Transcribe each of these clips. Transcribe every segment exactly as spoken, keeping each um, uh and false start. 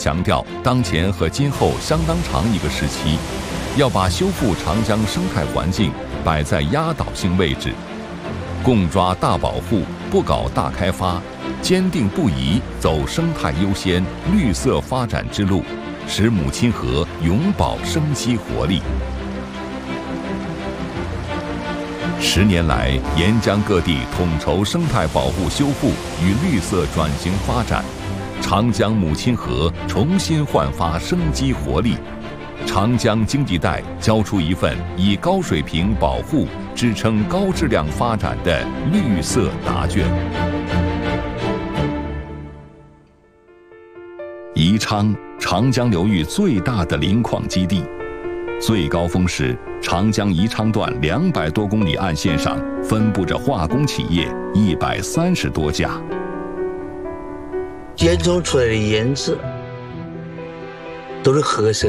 强调，当前和今后相当长一个时期，要把修复长江生态环境摆在压倒性位置，共抓大保护，不搞大开发，坚定不移走生态优先、绿色发展之路，使母亲河永葆生机活力。十年来，沿江各地统筹生态保护修复与绿色转型发展，长江母亲河重新焕发生机活力，长江经济带交出一份以高水平保护支撑高质量发展的绿色答卷。宜昌，长江流域最大的磷矿基地，最高峰时，长江宜昌段两百多公里岸线上分布着化工企业一百三十多家。 检测出来的烟子都是黑色，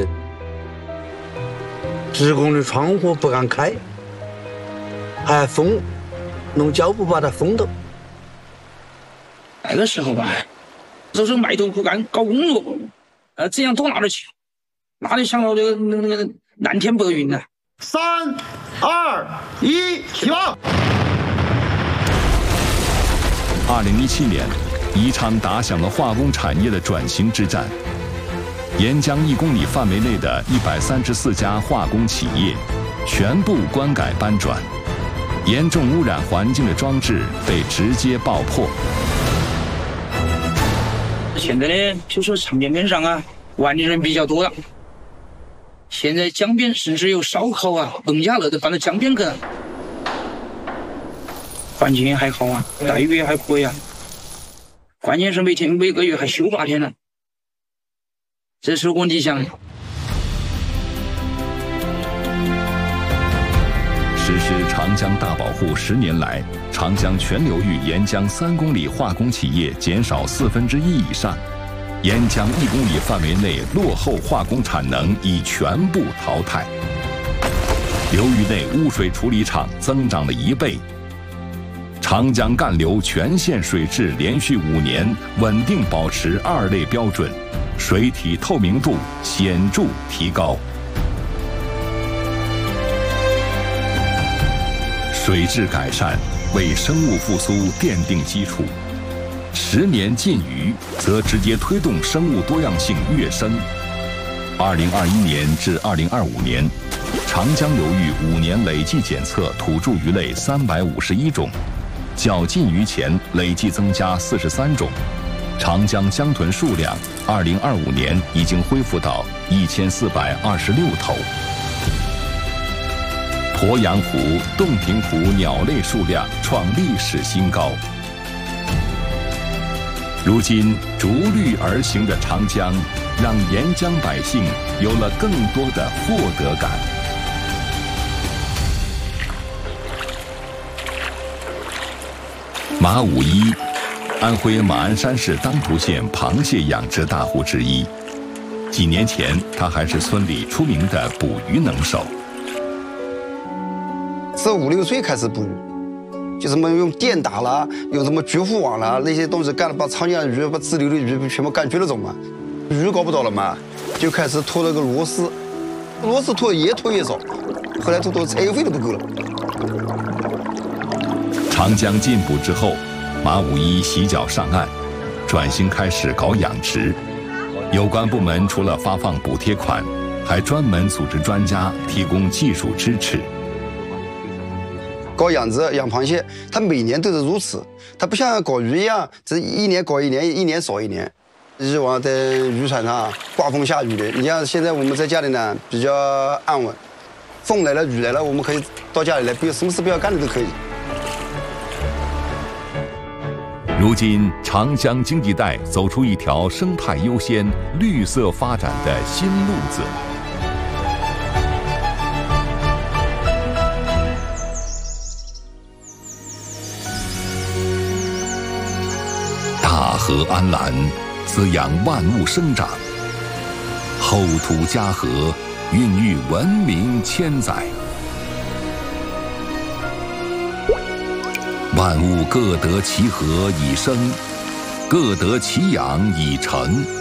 职工的窗户不敢开，还封，弄胶布把它封到。 那个时候吧，都是埋头苦干搞工作，呃，这样到哪里去？哪里想到这个那个那个蓝天白云呢？ 三、二、一，起跑！ 二零一七年，宜昌打响了化工产业的转型之战。沿江一公里范围内的一百三十四家化工企业，全部关改搬转，严重污染环境的装置被直接爆破。 现在呢，就说长江边上啊，玩的人比较多了。现在江边甚至有烧烤啊、农家乐都搬到江边去了，环境还好啊，待遇还可以啊。关键是每天每个月还休八天呢，这是我理想。 实施长江大保护十年来，长江全流域沿江三公里化工企业减少四分之一以上。沿江一公里范围内落后化工产能已全部淘汰，流域内污水处理厂增长了一倍，长江干流全线水质连续五年稳定保持二类标准，水体透明度显著提高。水质改善为生物复苏奠定基础。十年禁渔，则直接推动生物多样性跃升。二零二一年至二零二五年，长江流域五年累计检测土著鱼类三百五十一种，较禁渔前累计增加四十三种。长江江豚数量，二零二五年已经恢复到一千四百二十六头。鄱阳湖、洞庭湖鸟类数量创历史新高。如今逐绿而行的长江，让沿江百姓有了更多的获得感。马五一，安徽马鞍山市当涂县螃蟹养殖大户之一。几年前，他还是村里出名的捕鱼能手。 十五六岁开始捕鱼。就什么用电打啦，用什么绝户网啦，那些东西干了，把长江鱼、把支流的鱼全部干绝了种嘛。鱼搞不到了嘛，就开始拖了个螺丝，螺丝拖越拖越少，后来拖到柴油费都不够了。 长江禁捕之后，马五一洗脚上岸，转型开始搞养殖。有关部门除了发放补贴款，还专门组织专家提供技术支持。 搞养殖养螃蟹，它每年都是如此，它不像搞鱼一样，这一年搞一年，一年少一年。以往在渔场上刮风下雨的，你像现在我们在家里呢比较安稳，风来了雨来了，我们可以到家里来，不有什么事不要干的都可以。 如今，长江经济带走出一条生态优先、绿色发展的新路子。大河安澜，滋养万物生长；厚土嘉禾，孕育文明千载。万物各得其和以生，各得其养以成。